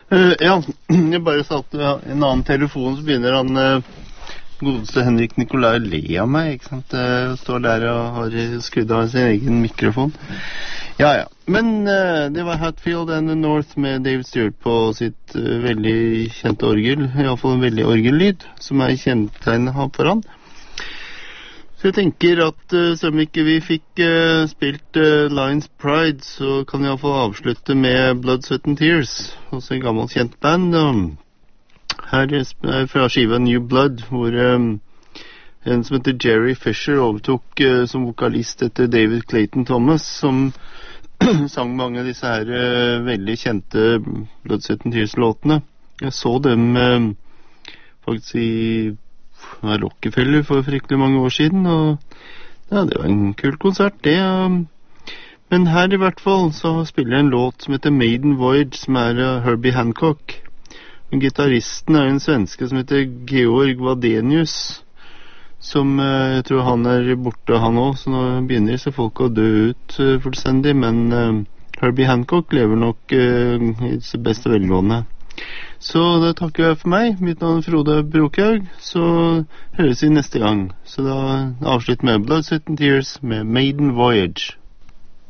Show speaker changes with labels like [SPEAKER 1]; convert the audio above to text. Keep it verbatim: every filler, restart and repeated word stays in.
[SPEAKER 1] Uh, ja, jeg bare satt ja, en annen telefon, så begynner han uh, godeste Henrik Nikolai le av meg, ikke sant? Uh, står der og har skrudd av sin egen mikrofon. Ja, ja. Men uh, det var Hatfield and the North med David Stewart på sitt uh, veldig kjente orgel, i hvert fall en veldig orgellyd, som er kjennetegnet her foran. Så jeg tenker at uh, som ikke vi fikk uh, spilt uh, Lions Pride, så kan jeg i hvert fall avslutte med Blood, Sweat and Tears, også en gammel kjent band. Um, her er fra skiva New Blood, hvor um, en som heter Jerry Fisher overtok uh, som vokalist etter David Clayton Thomas, som sang mange av disse her uh, veldig kjente Blood, Sweat and Tears-låtene. Jeg så dem uh, faktisk i Rockefeller for fryktelig mange år siden, og ja, det var en kul konsert, det. Uh, men her i hvert fall så spiller jeg en låt som heter Maiden Voyage, som er uh, Herbie Hancock. Og gitarristen er en svenske som heter Georg Wadenius, som uh, jeg tror han er borte han også, så nå begynner disse folk å dø ut uh, fullstendig, men uh, Herbie Hancock lever nok uh, i sitt beste velgående. Så da takker jeg for meg. Mitt navn er Frode Brokhaug, så høres vi neste gang. Så da avslutt med Blood, Sweat and Tears med Maiden Voyage.